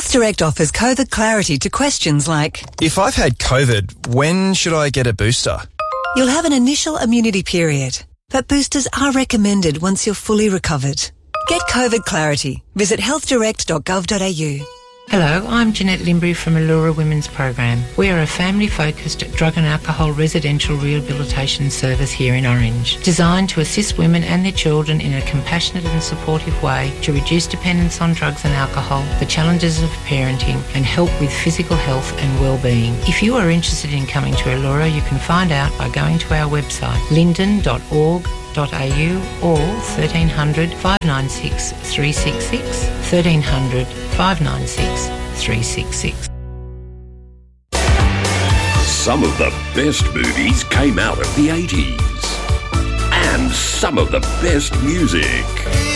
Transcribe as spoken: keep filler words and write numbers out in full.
Health Direct offers COVID clarity to questions like, if I've had COVID, when should I get a booster? You'll have an initial immunity period, but boosters are recommended once you're fully recovered. Get COVID clarity. Visit health direct dot gov dot a u. Hello, I'm Jeanette Limbury from Allura Women's Program. We are a family-focused drug and alcohol residential rehabilitation service here in Orange, designed to assist women and their children in a compassionate and supportive way to reduce dependence on drugs and alcohol, the challenges of parenting, and help with physical health and well-being. If you are interested in coming to Allura, you can find out by going to our website, linden dot org dot a u or thirteen hundred, five nine six, three six six, thirteen hundred, five nine six, three six six. Some of the best movies came out of the eighties. And some of the best music.